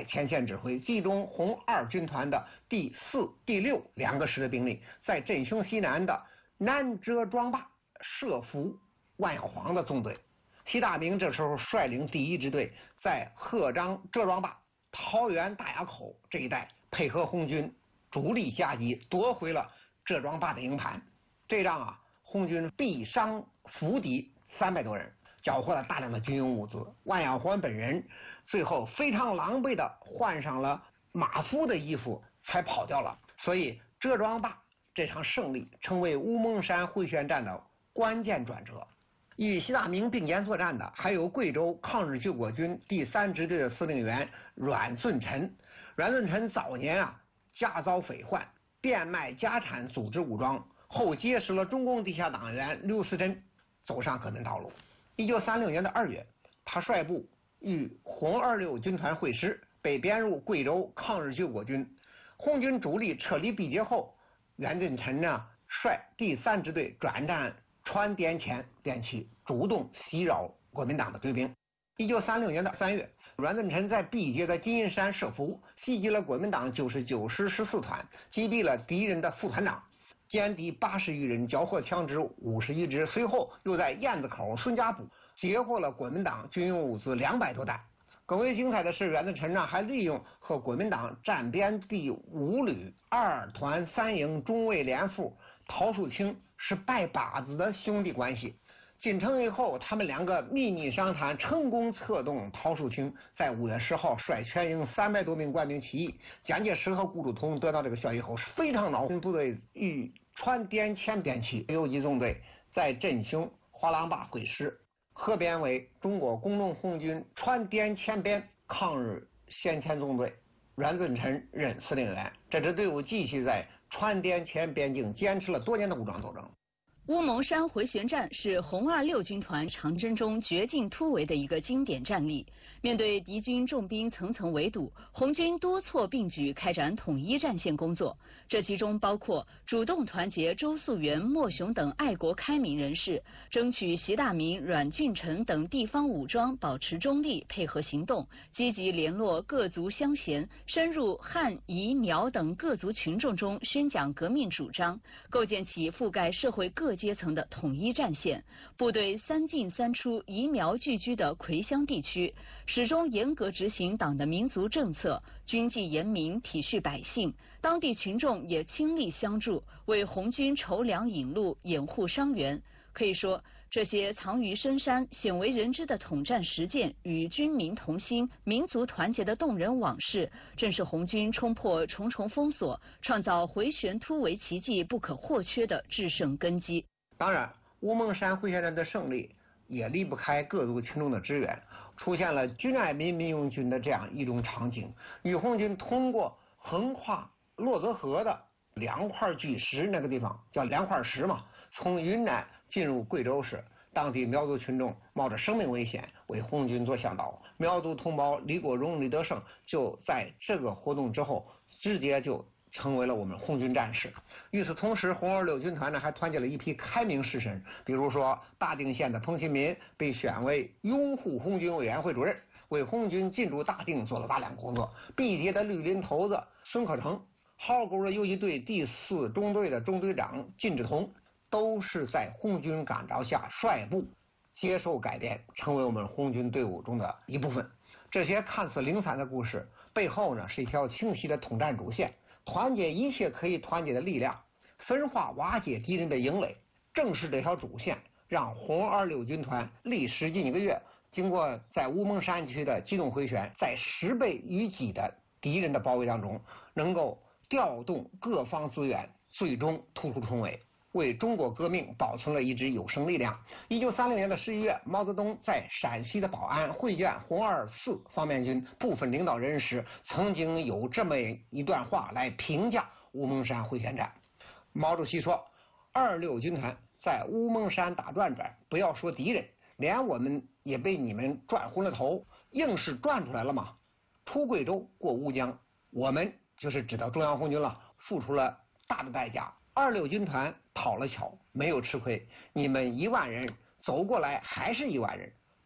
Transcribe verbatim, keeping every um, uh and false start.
在前线指挥，集中红二军团的第四、第六两个师的兵力，在镇雄西南的南折庄坝设伏万耀煌的纵队。习大明这时候率领第一支队在鹤岗折庄坝、桃园大垭口这一带，配合红军主力夹击，夺回了折庄坝的营盘。这仗啊，红军毙伤俘敌三百多人，缴获了大量的军用物资。万耀煌本人最后非常狼狈的换上了马夫的衣服才跑掉了。所以折庄坝这场胜利成为乌蒙山回旋战的关键转折。与习大明并肩作战的还有贵州抗日救国军第三支队的司令员阮顺臣。阮顺臣早年啊家遭匪患，变卖家产组织武装，后结识了中共地下党员刘思珍，走上革命道路。一九三六年的二月，他率部与红二六军团会师，被编入贵州抗日救国军。红军主力撤离毕节后，阮振臣呢率第三支队转战川滇黔边区，主动袭扰国民党的追兵。一九三六年的三月，阮振臣在毕节的金银山设伏，袭击了国民党九十九师十四团，击毙了敌人的副团长，歼敌八十余人，缴获枪支五十余支。随后又在燕子口、孙家堡截获了国民党军用物资两百多担。更为精彩的是，阮振臣呢还利用和国民党战边第五旅二团三营中尉连副陶树清是拜把子的兄弟关系。进城以后，他们两个秘密商谈，成功策动陶树清在五月十号率全营三百多名官兵起义。蒋介石和顾祝同得到这个消息后是非常恼火，部队与川滇黔边区游击纵队在镇雄华郎坝会师，合编为中国工农红军川滇黔边抗日先遣纵队，阮振臣任司令员。这支队伍继续在川滇黔边境坚持了多年的武装斗争。 乌蒙山回旋战是红二六军团长征中绝境突围的一个经典战例。面对敌军重兵层层围堵，红军多措并举，开展统一战线工作。这其中包括主动团结周素元、莫雄等爱国开明人士，争取习大明、阮俊臣等地方武装保持中立，配合行动，积极联络各族乡贤，深入汉、彝、苗等各族群众中宣讲革命主张，构建起覆盖社会各阶层的统一战线。部队三进三出，彝苗聚居的葵乡地区，始终严格执行党的民族政策，军纪严明，体恤百姓。当地群众也倾力相助，为红军筹粮引路，掩护伤员。可以说，这些藏于深山、鲜为人知的统战实践与军民同心、民族团结的动人往事，正是红军冲破重重封锁、创造回旋突围奇迹不可或缺的制胜根基。 当然，乌蒙山回旋战的胜利也离不开各族群众的支援，出现了军爱民民用军的这样一种场景。与红军通过横跨洛泽河的两块巨石，那个地方叫两块石嘛，从云南进入贵州市，当地苗族群众冒着生命危险为红军做向导。苗族同胞李国荣、李德胜就在这个活动之后直接就成为了我们红军战士。与此同时，红二六军团呢还团结了一批开明士绅，比如说大定县的彭新民被选为拥护红军委员会主任，为红军进驻大定做了大量工作。毕节的绿林头子孙可成，壕沟的游击队第四中队的中队长靳志同，都是在红军感召下率部接受改编，成为我们红军队伍中的一部分。这些看似零散的故事背后呢，是一条清晰的统战主线，团结一切可以团结的力量，分化瓦解敌人的营垒。正是这条主线让红二六军团历时近一个月，经过在乌蒙山区的机动回旋，在十倍于己的敌人的包围当中，能够调动各方资源，最终突出重围，为中国革命保存了一支有生力量。一九三零年的十一月，毛泽东在陕西的保安会见红二四方面军部分领导人时，曾经有这么一段话来评价乌蒙山回旋战。毛主席说，二六军团在乌蒙山打转转，不要说敌人，连我们也被你们转昏了头，硬是转出来了嘛。出贵州过乌江，我们就是指导中央红军了，付出了大的代价。二六军团讨了巧，没有吃亏，你们一万人走过来还是一万人，